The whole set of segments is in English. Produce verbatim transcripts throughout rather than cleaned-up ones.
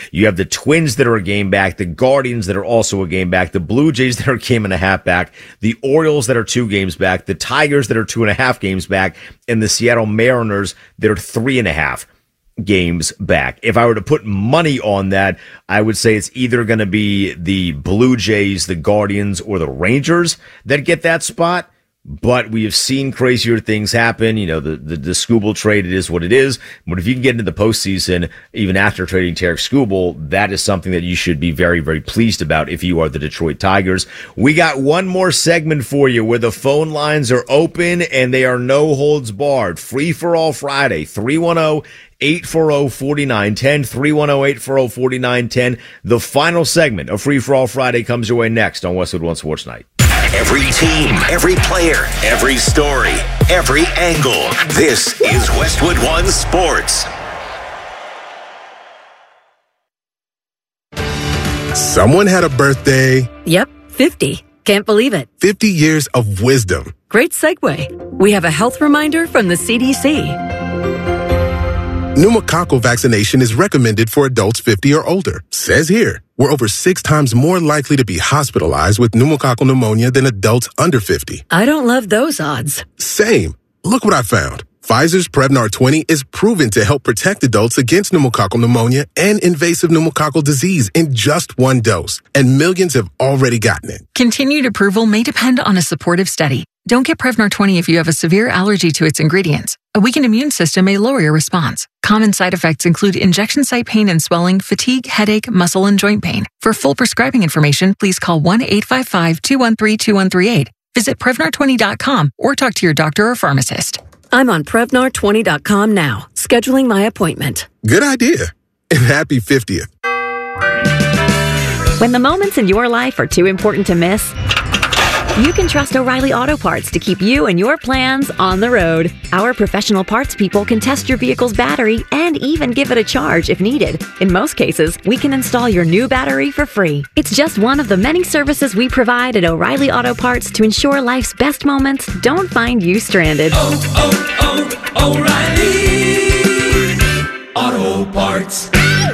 You have the Twins that are a game back, the Guardians that are also a game back, the Blue Jays that are a game and a half back, the Orioles that are two games back, the Tigers that are two and a half games back, and the Seattle Mariners that are three and a half games back. If I were to put money on that, I would say it's either going to be the Blue Jays, the Guardians, or the Rangers that get that spot. But we have seen crazier things happen. You know, the, the, the Skubal trade, it is what it is. But if you can get into the postseason, even after trading Tarek Skubal, that is something that you should be very, very pleased about if you are the Detroit Tigers. We got one more segment for you where the phone lines are open and they are no holds barred. Free for all Friday, three one zero, eight four zero, four nine one zero, three one zero, eight four zero, four nine one zero. The final segment of Free for All Friday comes your way next on Westwood One Sports Night. Every team, every player, every story, every angle. This is Westwood One Sports. Someone had a birthday. Yep, fifty. Can't believe it. fifty years of wisdom. Great segue. We have a health reminder from the C D C. Pneumococcal vaccination is recommended for adults fifty or older. Says here, we're over six times more likely to be hospitalized with pneumococcal pneumonia than adults under fifty. I don't love those odds. Same. Look what I found. Pfizer's Prevnar twenty is proven to help protect adults against pneumococcal pneumonia and invasive pneumococcal disease in just one dose, and millions have already gotten it. Continued approval may depend on a supportive study. Don't get Prevnar twenty if you have a severe allergy to its ingredients. A weakened immune system may lower your response. Common side effects include injection site pain and swelling, fatigue, headache, muscle, and joint pain. For full prescribing information, please call one eight five five, two one three, two one three eight. Visit Prevnar twenty dot com or talk to your doctor or pharmacist. I'm on Prevnar twenty dot com now, scheduling my appointment. Good idea. And happy fiftieth. When the moments in your life are too important to miss, you can trust O'Reilly Auto Parts to keep you and your plans on the road. Our professional parts people can test your vehicle's battery and even give it a charge if needed. In most cases, we can install your new battery for free. It's just one of the many services we provide at O'Reilly Auto Parts to ensure life's best moments don't find you stranded. Oh, oh, oh, O'Reilly Auto Parts.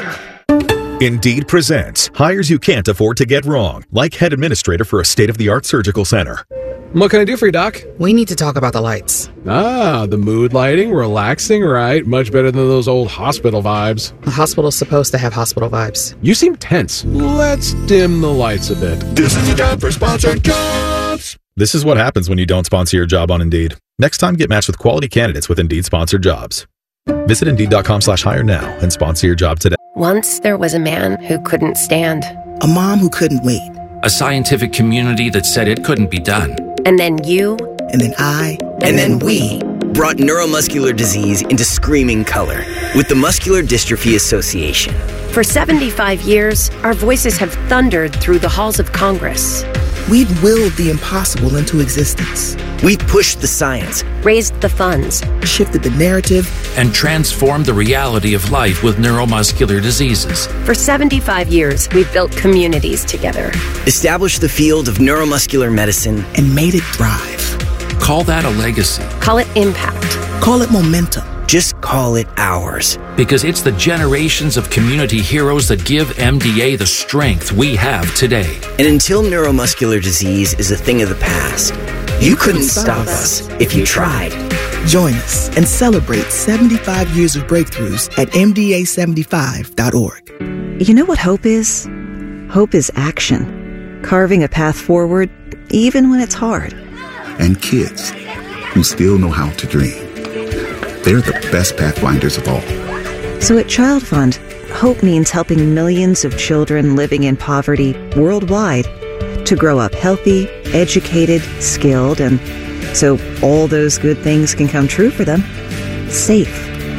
Indeed presents hires you can't afford to get wrong, like head administrator for a state-of-the-art surgical center. What can I do for you, Doc? We need to talk about the lights. Ah, the mood lighting, relaxing, right? Much better than those old hospital vibes. The hospital's supposed to have hospital vibes. You seem tense. Let's dim the lights a bit. This is a job for sponsored jobs. This is what happens when you don't sponsor your job on Indeed. Next time, get matched with quality candidates with Indeed-sponsored jobs. Visit Indeed.com slash hire now and sponsor your job today. Once there was a man who couldn't stand. A mom who couldn't wait. A scientific community that said it couldn't be done. And then you. And then I. And, and then, then we. Brought neuromuscular disease into screaming color with the Muscular Dystrophy Association. For seventy-five years, our voices have thundered through the halls of Congress. We've willed the impossible into existence. We've pushed the science, raised the funds, shifted the narrative, and transformed the reality of life with neuromuscular diseases. For seventy-five years, we've built communities together, established the field of neuromuscular medicine, and made it thrive. Call that a legacy. Call it impact. Call it momentum. Just call it ours. Because it's the generations of community heroes that give M D A the strength we have today. And until neuromuscular disease is a thing of the past, you, you couldn't, couldn't stop us if you tried. Join us and celebrate seventy-five years of breakthroughs at M D A seventy-five dot org. You know what hope is? Hope is action. Carving a path forward, even when it's hard. And kids who still know how to dream. They're the best pathfinders of all. So at Child Fund, hope means helping millions of children living in poverty worldwide to grow up healthy, educated, skilled, and so all those good things can come true for them. Safe.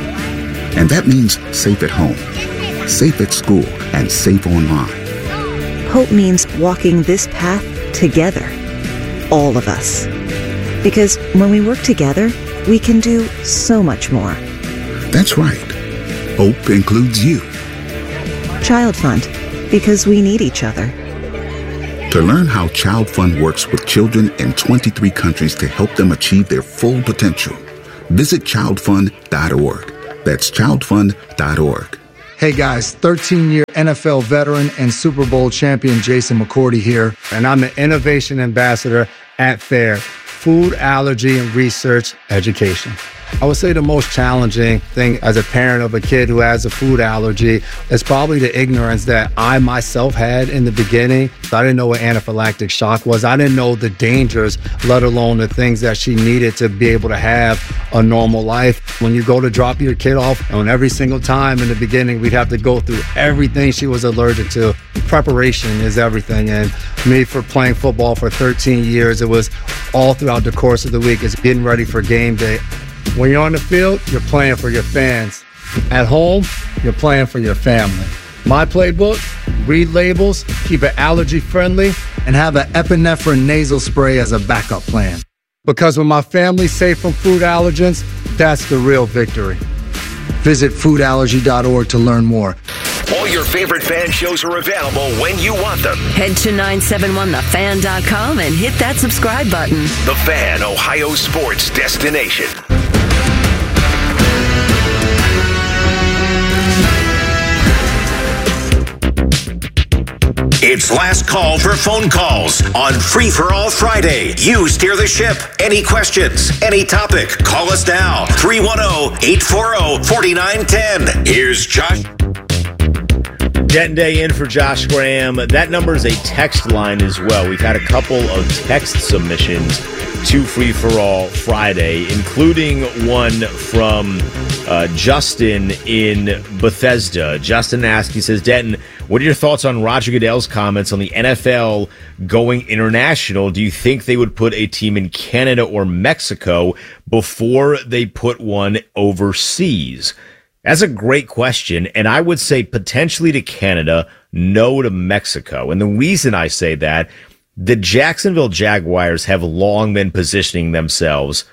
And that means safe at home, safe at school, and safe online. Hope means walking this path together. All of us. Because when we work together, we can do so much more. That's right. Hope includes you. Child Fund, because we need each other. To learn how Child Fund works with children in twenty-three countries to help them achieve their full potential, visit child fund dot org. That's child fund dot org. Hey guys, thirteen-year N F L veteran and Super Bowl champion Jason McCourty here, and I'm the Innovation Ambassador at FAIR, Food Allergy and Research Education. I would say the most challenging thing as a parent of a kid who has a food allergy is probably the ignorance that I myself had in the beginning. I didn't know what anaphylactic shock was. I didn't know the dangers, let alone the things that she needed to be able to have a normal life. When you go to drop your kid off, and every single time in the beginning, we'd have to go through everything she was allergic to. Preparation is everything. And me, for playing football for thirteen years, it was all throughout the course of the week. It's getting ready for game day. When you're on the field, you're playing for your fans. At home, you're playing for your family. My playbook, read labels, keep it allergy friendly, and have an epinephrine nasal spray as a backup plan. Because when my family's safe from food allergens, that's the real victory. Visit food allergy dot org to learn more. All your favorite fan shows are available when you want them. Head to nine seven one the fan dot com and hit that subscribe button. The Fan, Ohio sports destination. It's last call for phone calls on Free for All Friday. You steer the ship. Any questions, any topic, call us now. three one zero, eight four zero, four nine one zero. Here's Josh. Denton Day in for Josh Graham. That number is a text line as well. We've had a couple of text submissions to Free for All Friday, including one from uh, Justin in Bethesda. Justin asked, he says, Denton, what are your thoughts on Roger Goodell's comments on the N F L going international? Do you think they would put a team in Canada or Mexico before they put one overseas? That's a great question, and I would say potentially to Canada, no to Mexico. And the reason I say that, the Jacksonville Jaguars have long been positioning themselves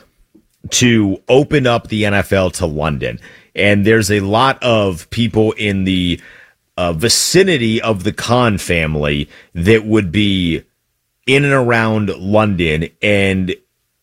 to open up the N F L to London. And there's a lot of people in the uh, vicinity of the Khan family that would be in and around London. And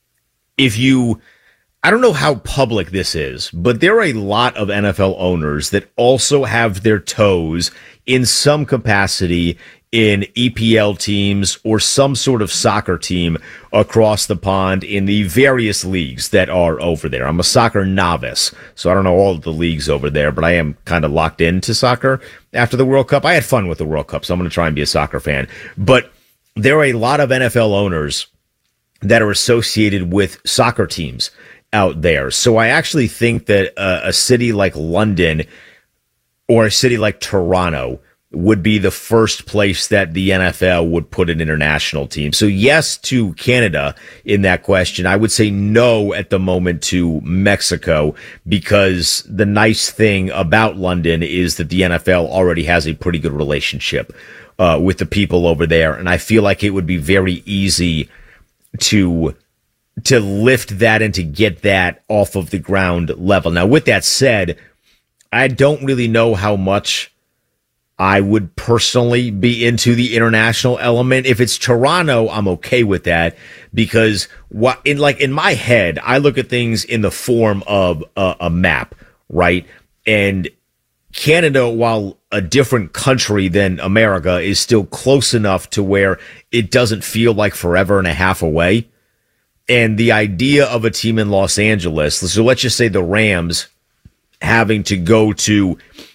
if you... I don't know how public this is, but there are a lot of N F L owners that also have their toes in some capacity in E P L teams or some sort of soccer team across the pond in the various leagues that are over there. I'm a soccer novice, so I don't know all of the leagues over there, but I am kind of locked into soccer after the World Cup. I had fun with the World Cup, so I'm going to try and be a soccer fan. But there are a lot of N F L owners that are associated with soccer teams out there. So I actually think that uh, a city like London or a city like Toronto would be the first place that the N F L would put an international team. So yes to Canada in that question. I would say no at the moment to Mexico, because the nice thing about London is that the N F L already has a pretty good relationship uh, with the people over there. And I feel like it would be very easy to to lift that and to get that off of the ground level. Now, with that said, I don't really know how much I would personally be into the international element. If it's Toronto, I'm okay with that, because what in like in my head, I look at things in the form of a, a map, right? And Canada, while a different country than America, is still close enough to where it doesn't feel like forever and a half away. And the idea of a team in Los Angeles, so let's just say the Rams having to go to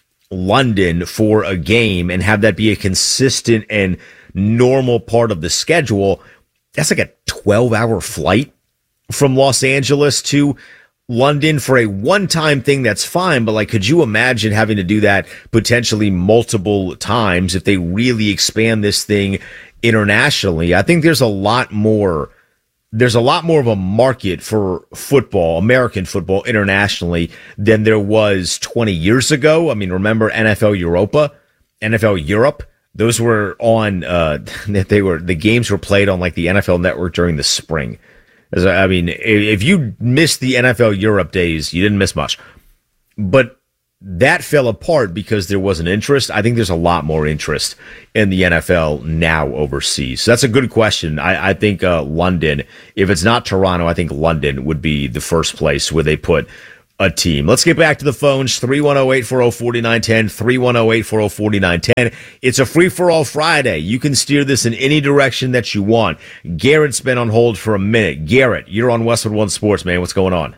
London for a game and have that be a consistent and normal part of the schedule, that's like a twelve-hour flight from Los Angeles to London for a one-time thing. That's fine, but like, could you imagine having to do that potentially multiple times if they really expand this thing internationally? I think there's a lot more There's a lot more of a market for football, American football, internationally than there was twenty years ago. I mean, remember N F L Europa, N F L Europe? Those were on, uh, they were, the games were played on like the N F L Network during the spring. As I mean, if you missed the N F L Europe days, you didn't miss much. But that fell apart because there was an interest. I think there's a lot more interest in the N F L now overseas. So that's a good question. I, I think uh, London, if it's not Toronto, I think London would be the first place where they put a team. Let's get back to the phones. three one zero, eight four zero, four nine one zero, three one zero, eight four zero, four nine one zero. It's a free-for-all Friday. You can steer this in any direction that you want. Garrett's been on hold for a minute. Garrett, you're on Westwood One Sports, man. What's going on?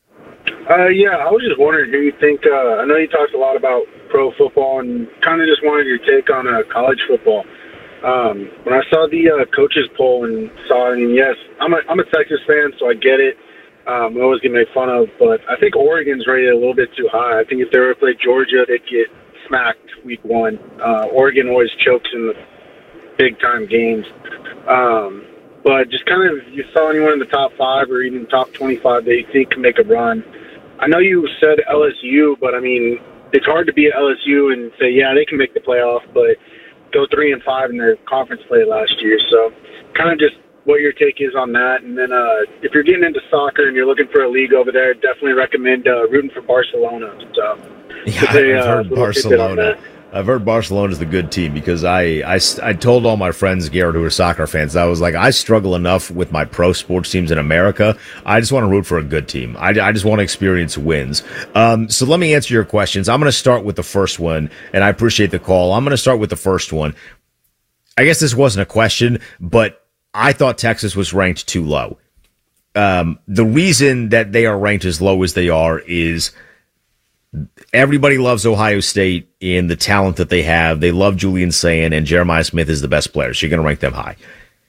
Uh, yeah, I was just wondering who you think, uh, I know you talked a lot about pro football and kind of just wanted your take on uh, college football. Um, when I saw the uh, coaches poll and saw, I mean, yes, I'm a, I'm a Texas fan, so I get it. Um, we always get made fun of, but I think Oregon's rated a little bit too high. I think if they were to play Georgia, they'd get smacked week one. Uh, Oregon always chokes in the big-time games. Um, but just kind of, you saw anyone in the top five or even top twenty-five that you think can make a run. I know you said L S U, but, I mean, it's hard to be at L S U and say, yeah, they can make the playoff, but go three and five in their conference play last year. So kind of just what your take is on that. And then uh, if you're getting into soccer and you're looking for a league over there, definitely recommend uh, rooting for Barcelona. So, yeah, they, I've uh, heard Barcelona. I've heard Barcelona's the good team because I, I, I told all my friends, Garrett, who are soccer fans, I was like, I struggle enough with my pro sports teams in America. I just want to root for a good team. I, I just want to experience wins. Um, so let me answer your questions. I'm going to start with the first one, and I appreciate the call. I'm going to start with the first one. I guess this wasn't a question, but I thought Texas was ranked too low. Um, the reason that they are ranked as low as they are is everybody loves Ohio State and the talent that they have. They love Julian Sayin, and Jeremiah Smith is the best player, so you're going to rank them high.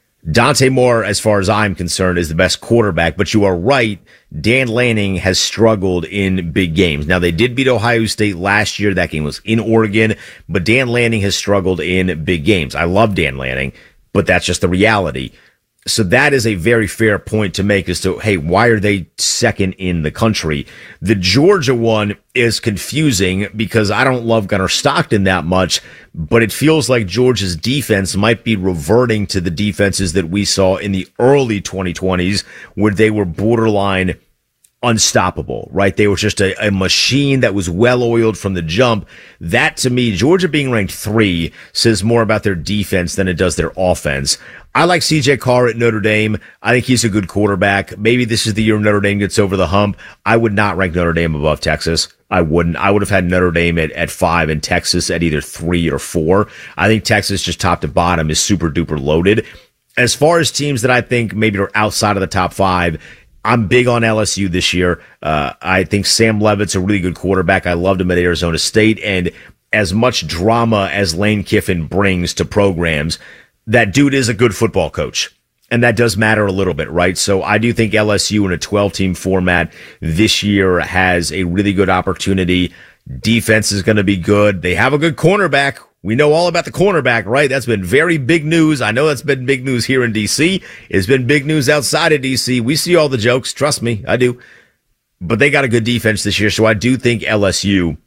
Dante Moore, as far as I'm concerned, is the best quarterback, but you are right. Dan Lanning has struggled in big games. Now, they did beat Ohio State last year. That game was in Oregon, but Dan Lanning has struggled in big games. I love Dan Lanning, but that's just the reality. So that is a very fair point to make as to, hey, why are they second in the country? The Georgia one is confusing because I don't love Gunnar Stockton that much, but it feels like Georgia's defense might be reverting to the defenses that we saw in the early twenty twenties where they were borderline unstoppable, right? They were just a, a machine that was well-oiled from the jump. That, to me, Georgia being ranked three says more about their defense than it does their offense. I like C J Carr at Notre Dame. I think he's a good quarterback. Maybe this is the year Notre Dame gets over the hump. I would not rank Notre Dame above Texas. I wouldn't. I would have had Notre Dame at, at five and Texas at either three or four. I think Texas, just top to bottom, is super duper loaded. As far as teams that I think maybe are outside of the top five, I'm big on L S U this year. Uh, I think Sam Leavitt's a really good quarterback. I loved him at Arizona State. And as much drama as Lane Kiffin brings to programs, that dude is a good football coach. And that does matter a little bit, right? So I do think L S U in a twelve-team format this year has a really good opportunity. Defense is going to be good. They have a good cornerback. We know all about the cornerback, right? That's been very big news. I know that's been big news here in D C. It's been big news outside of D C. We see all the jokes. Trust me, I do. But they got a good defense this year, so I do think L S U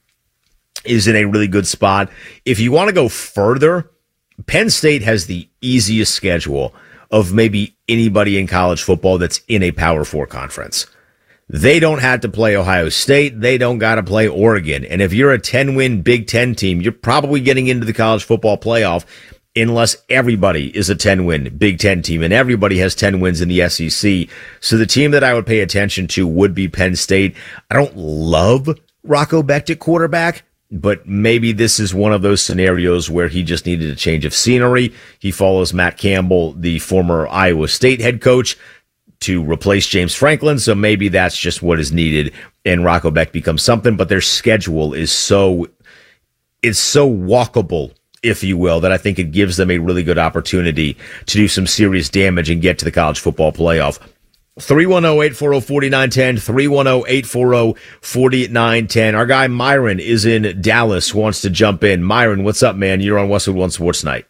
is in a really good spot. If you want to go further, Penn State has the easiest schedule of maybe anybody in college football that's in a Power Four conference. They don't have to play Ohio State. They don't got to play Oregon. And if you're a ten-win Big Ten team, you're probably getting into the college football playoff unless everybody is a ten-win Big Ten team, and everybody has ten wins in the S E C. So the team that I would pay attention to would be Penn State. I don't love Rocco Becht at quarterback, but maybe this is one of those scenarios where he just needed a change of scenery. He follows Matt Campbell, the former Iowa State head coach, to replace James Franklin, so maybe that's just what is needed, and Rocco Becht becomes something, but their schedule is so, it's so walkable, if you will, that I think it gives them a really good opportunity to do some serious damage and get to the college football playoff. three one zero, eight four zero, four nine one zero, three one zero, eight four zero, four nine one zero. Our guy Myron is in Dallas, wants to jump in. Myron, what's up, man? You're on Westwood One Sports Night.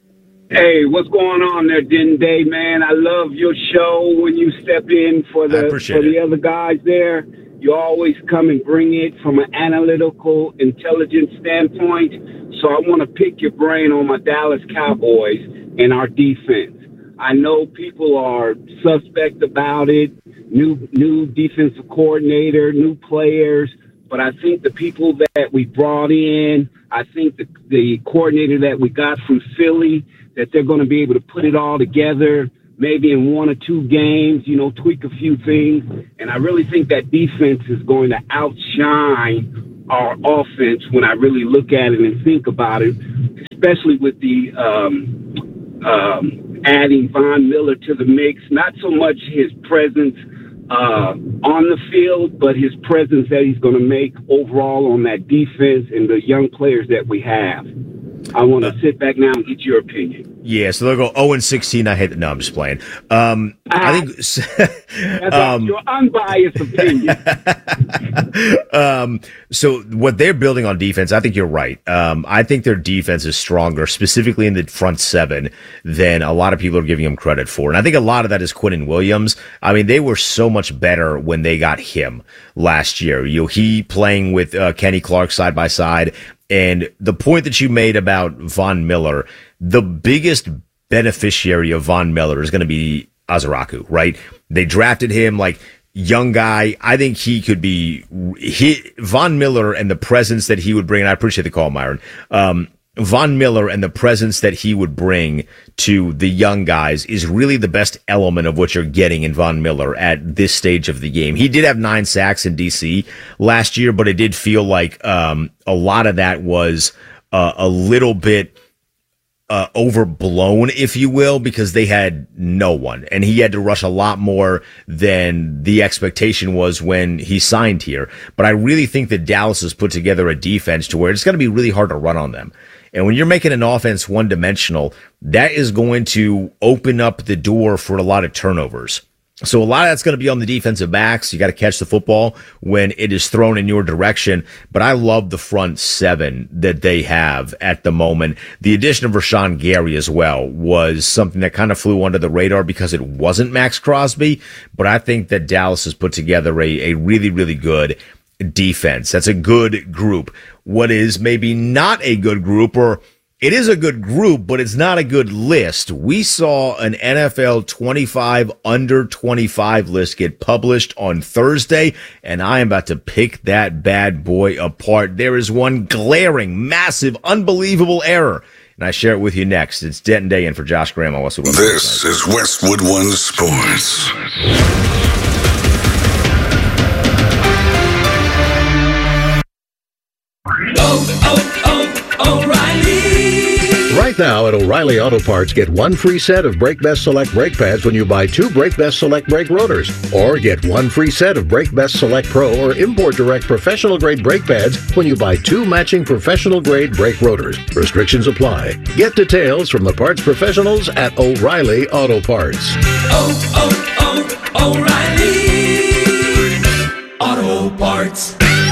Hey, what's going on there, Den Day, man? I love your show when you step in for the for the other guys there. You always come and bring it from an analytical, intelligent standpoint. So I want to pick your brain on my Dallas Cowboys and our defense. I know people are suspect about it, new new defensive coordinator, new players, but I think the people that we brought in, I think the, the coordinator that we got from Philly, that they're going to be able to put it all together. maybe in one or two games, you know, tweak a few things. And I really think that defense is going to outshine our offense when I really look at it and think about it, especially with the um, um, adding Von Miller to the mix. Not so much his presence uh, on the field, but his presence that he's going to make overall on that defense and the young players that we have. I want to uh, sit back now and get your opinion. Yeah, so they'll go oh and sixteen. I hate. No, I'm just playing. Um, I think that's um, your unbiased opinion. um, so what they're building on defense, I think you're right. Um, I think their defense is stronger, specifically in the front seven, than a lot of people are giving them credit for. And I think a lot of that is Quinnen Williams. I mean, they were so much better when they got him last year. You know, he playing with uh, Kenny Clark side by side. And the point that you made about Von Miller, the biggest beneficiary of Von Miller is going to be Azaraku, right? They drafted him like young guy. I think he could be he, Von Miller and the presence that he would bring. And I appreciate the call, Myron. Um, Von Miller and the presence that he would bring to the young guys is really the best element of what you're getting in Von Miller at this stage of the game. He did have nine sacks in D C last year, but it did feel like um, a lot of that was uh, a little bit uh, overblown, if you will, because they had no one, and he had to rush a lot more than the expectation was when he signed here. But I really think that Dallas has put together a defense to where it's going to be really hard to run on them. And when you're making an offense one-dimensional, that is going to open up the door for a lot of turnovers. So a lot of that's going to be on the defensive backs. You got to catch the football when it is thrown in your direction. But I love the front seven that they have at the moment. The addition of Rashawn Gary as well was something that kind of flew under the radar because it wasn't Max Crosby. But I think that Dallas has put together a, a really, really good defense. That's a good group. What is maybe not a good group, or it is a good group, but it's not a good list. We saw an N F L twenty-five under twenty-five list get published on Thursday, and I am about to pick that bad boy apart. There is one glaring, massive, unbelievable error, and I share it with you next. It's Denton Day in for Josh Graham on Westwood One. This is Westwood One Sports. Oh, oh, oh, O'Reilly! Right now at O'Reilly Auto Parts, get one free set of Brake Best Select brake pads when you buy two Brake Best Select brake rotors. Or get one free set of Brake Best Select Pro or Import Direct professional grade brake pads when you buy two matching professional grade brake rotors. Restrictions apply. Get details from the parts professionals at O'Reilly Auto Parts. Oh, oh, oh, O'Reilly! Auto Parts.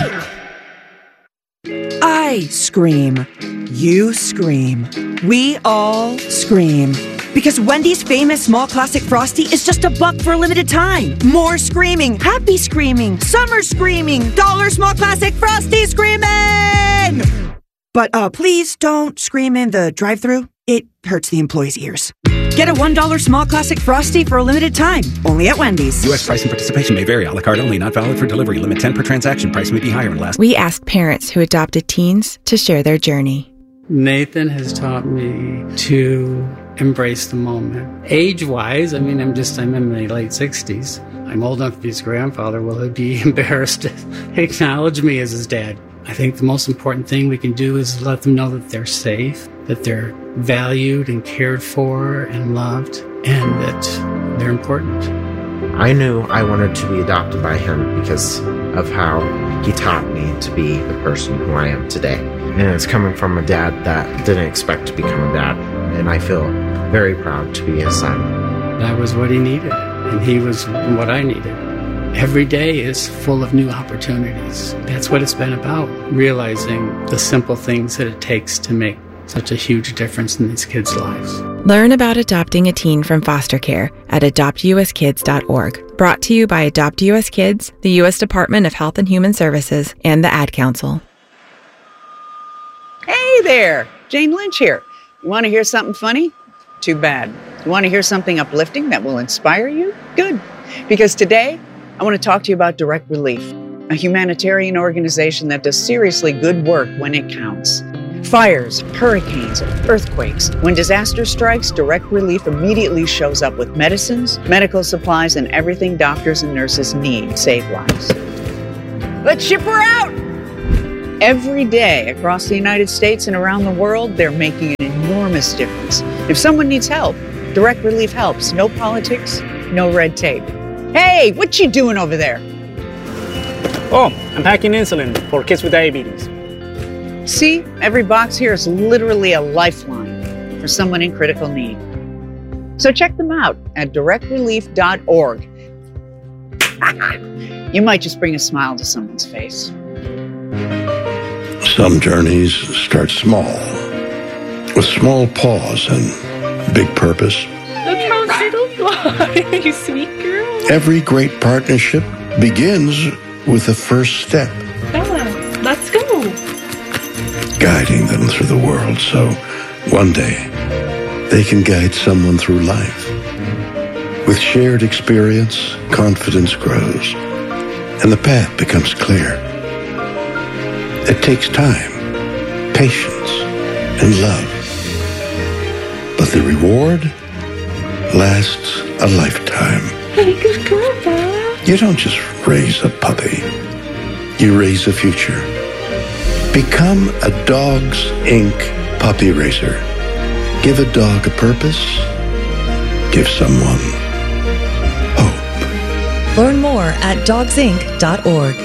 I scream. You scream. We all scream. Because Wendy's famous small classic Frosty is just a buck for a limited time. More screaming, happy screaming, summer screaming, dollar small classic Frosty screaming! But uh, please don't scream in the drive-thru. It hurts the employees' ears. Get a one dollar small classic Frosty for a limited time. Only at Wendy's. U S price and participation may vary. A la carte only. Not valid for delivery. Limit ten per transaction. Price may be higher in last. We asked parents who adopted teens to share their journey. Nathan has taught me to embrace the moment. Age-wise, I mean, I'm just, I'm in my late sixties. I'm old enough to be his grandfather. Will he be embarrassed to acknowledge me as his dad? I think the most important thing we can do is let them know that they're safe, that they're valued and cared for and loved, and that they're important. I knew I wanted to be adopted by him because of how he taught me to be the person who I am today. And it's coming from a dad that didn't expect to become a dad, and I feel very proud to be his son. That was what he needed, and he was what I needed. Every day is full of new opportunities. That's what it's been about, realizing the simple things that it takes to make such a huge difference in these kids' lives. Learn about adopting a teen from foster care at adopt u s kids dot org. Brought to you by Adopt U S Kids, the U S Department of Health and Human Services, and the Ad Council. Hey there, Jane Lynch here. You want to hear something funny? Too bad. You want to hear something uplifting that will inspire you? Good. Because today, I want to talk to you about Direct Relief, a humanitarian organization that does seriously good work when it counts. Fires, hurricanes, earthquakes. When disaster strikes, Direct Relief immediately shows up with medicines, medical supplies, and everything doctors and nurses need to save lives. Let's ship her out! Every day across the United States and around the world, they're making an enormous difference. If someone needs help, Direct Relief helps. No politics, no red tape. Hey, what you doing over there? Oh, I'm packing insulin for kids with diabetes. See, every box here is literally a lifeline for someone in critical need. So check them out at direct relief dot org. You might just bring a smile to someone's face. Some journeys start small, with small pause and big purpose. Look how little you are, you sweet girl. Every great partnership begins with the first step. Bella, let's go. Guiding them through the world so one day they can guide someone through life. With shared experience, confidence grows, and the path becomes clear. It takes time, patience, and love. But the reward lasts a lifetime. Hey, good girl, Bella. You don't just raise a puppy. You raise a future. Become a Dogs Incorporated puppy raiser. Give a dog a purpose. Give someone hope. Learn more at dogs inc dot org.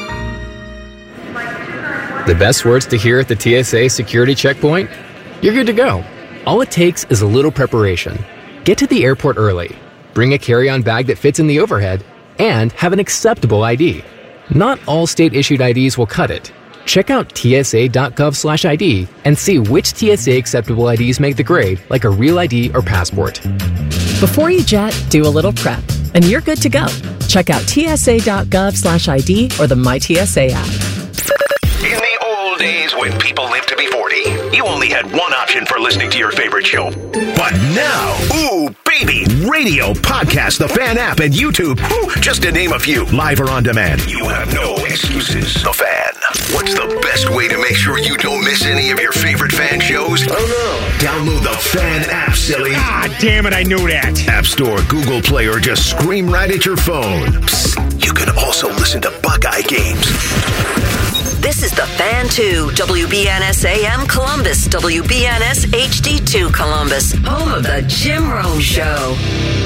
The best words to hear at the T S A security checkpoint? You're good to go. All it takes is a little preparation. Get to the airport early, bring a carry-on bag that fits in the overhead, and have an acceptable I D. Not all state-issued I Ds will cut it. Check out T S A dot gov slash I D and see which T S A acceptable I Ds make the grade, like a real I D or passport. Before you jet, do a little prep, and you're good to go. Check out T S A dot gov slash I D or the My T S A app. In the old days when people lived to be forty, you only had one option for listening to your favorite show. But now, ooh, baby, radio, podcast, the Fan app, and YouTube, whew, just to name a few, live or on demand. You have no excuses. The Fan. What's the best way to make sure you don't miss any of your favorite Fan shows? Oh no. Download the Fan app, silly. Ah, damn it, I knew that. App Store, Google Play, or just scream right at your phone. Psst, you can also listen to Buckeye games. This is the Fan two, W B N S A M Columbus, W B N S H D two Columbus, home of the Jim Rome Show.